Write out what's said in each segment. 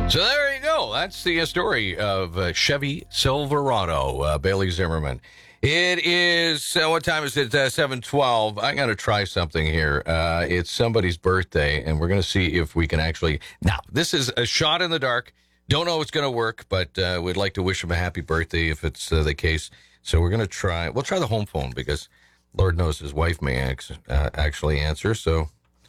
So there you go. That's the story of Chevy Silverado, Bailey Zimmerman. It is, what time is it? 7:12. I got to try something here. It's somebody's birthday, and we're going to see if we can actually... Now, this is a shot in the dark. Don't know if it's going to work, but we'd like to wish him a happy birthday if it's the case. So we're going to try... We'll try the home phone because Lord knows his wife may actually answer. So,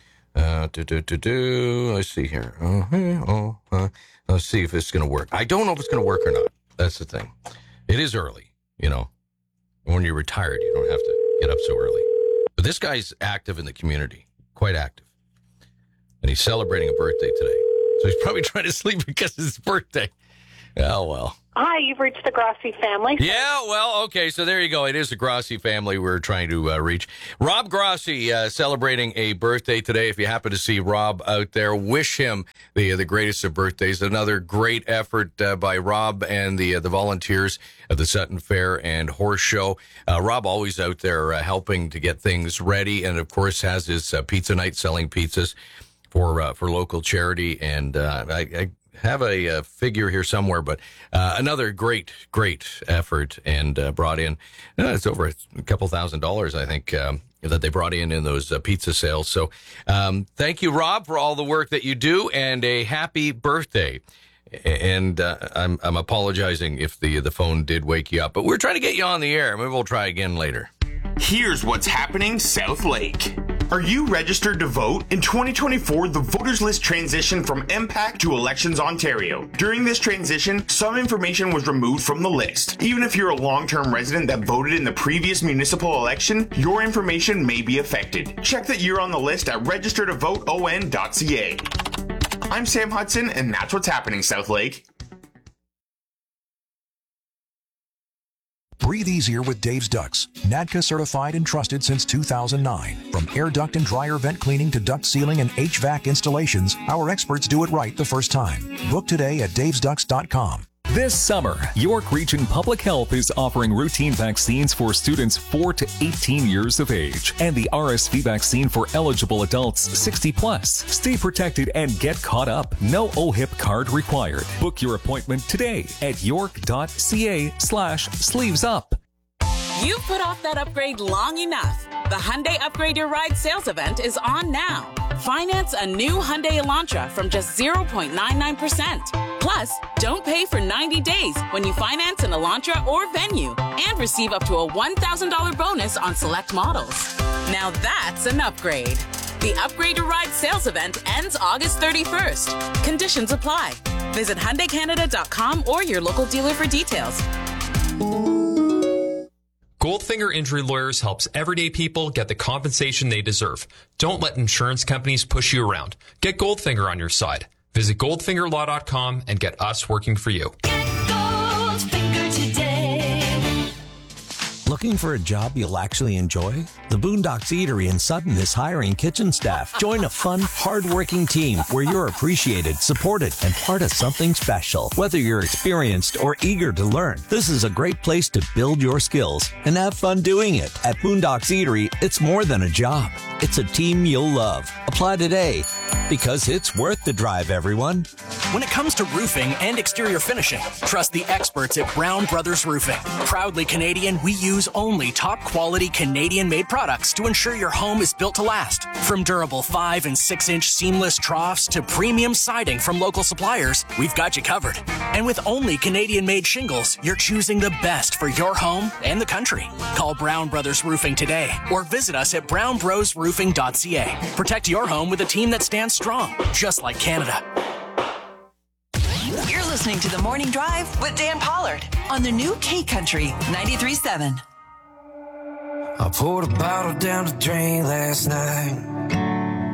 let's see here. Let's see if it's going to work. I don't know if it's going to work or not. That's the thing. It is early, you know. When you're retired, you don't have to get up so early. But this guy's active in the community, quite active. And he's celebrating a birthday today. So he's probably trying to sleep because it's his birthday. Oh, well. Hi, you've reached the Grassi family. Yeah, well, okay, so there you go. It is the Grassi family we're trying to reach. Rob Grassi celebrating a birthday today. If you happen to see Rob out there, wish him the greatest of birthdays. Another great effort by Rob and the volunteers of the Sutton Fair and Horse Show. Rob always out there helping to get things ready, and of course has his pizza night selling pizzas for local charity. And I have a figure here somewhere, but another great effort, and brought in, it's over a couple $1,000, I think, that they brought in those pizza sales. So thank you, Rob, for all the work that you do, and a happy birthday. And I'm apologizing if the phone did wake you up, but we're trying to get you on the air. Maybe we'll try again later. Here's what's happening South Lake. Are you registered to vote? In 2024, the voters list transitioned from MPAC to Elections Ontario. During this transition, some information was removed from the list. Even if you're a long-term resident that voted in the previous municipal election, your information may be affected. Check that you're on the list at registertovoteon.ca. I'm Sam Hudson, and that's what's happening South Lake. Breathe easier with Dave's Ducts. NADCA certified and trusted since 2009. From air duct and dryer vent cleaning to duct sealing and HVAC installations, our experts do it right the first time. Book today at davesducts.com. This summer, York Region Public Health is offering routine vaccines for students 4 to 18 years of age and the RSV vaccine for eligible adults 60 plus. Stay protected and get caught up. No OHIP card required. Book your appointment today at york.ca/sleevesup. You've put off that upgrade long enough. The Hyundai Upgrade Your Ride sales event is on now. Finance a new Hyundai Elantra from just 0.99%. Plus, don't pay for 90 days when you finance an Elantra or Venue, and receive up to a $1,000 bonus on select models. Now that's an upgrade. The Upgrade Your Ride sales event ends August 31st. Conditions apply. Visit HyundaiCanada.com or your local dealer for details. Goldfinger Injury Lawyers helps everyday people get the compensation they deserve. Don't let insurance companies push you around. Get Goldfinger on your side. Visit goldfingerlaw.com and get us working for you. Get Goldfinger today. Looking for a job you'll actually enjoy? The Boondocks Eatery in Sutton is hiring kitchen staff. Join a fun, hard-working team where you're appreciated, supported, and part of something special. Whether you're experienced or eager to learn, this is a great place to build your skills and have fun doing it. At Boondocks Eatery, it's more than a job. It's a team you'll love. Apply today, because it's worth the drive, everyone. When it comes to roofing and exterior finishing, trust the experts at Brown Brothers Roofing. Proudly Canadian, we use only top-quality Canadian-made products to ensure your home is built to last. From durable 5- and 6-inch seamless troughs to premium siding from local suppliers, we've got you covered. And with only Canadian-made shingles, you're choosing the best for your home and the country. Call Brown Brothers Roofing today or visit us at brownbrosroofing.ca. Protect your home with a team that stands strong, just like Canada. You're listening to The Morning Drive with Dan Pollard on the new K-Country 93.7. I poured a bottle down the drain last night.